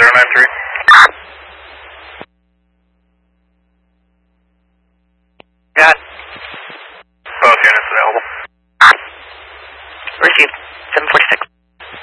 093. Got it. Both units available. Received. 746.